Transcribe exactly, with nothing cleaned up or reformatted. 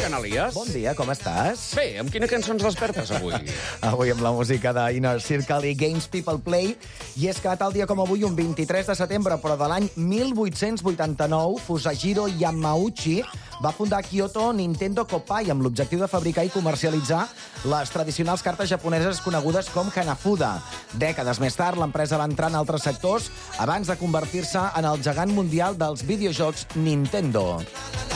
dia, Elias. Bon dia, com estàs? Bé, amb quina cançó ens despertes avui? Avui amb la música d'Inner Circle i Games People Play. I és que tal dia com avui, un vint-i-tres de setembre, però de l'any mil vuit-cents vuitanta-nou, Fusajiro Yamauchi va fundar a Kyoto Nintendo Koppai amb l'objectiu de fabricar i comercialitzar les tradicionals cartes japoneses conegudes com Hanafuda. Dècades més tard, l'empresa va entrar en altres sectors abans de convertir-se en el gegant mundial dels videojocs Nintendo.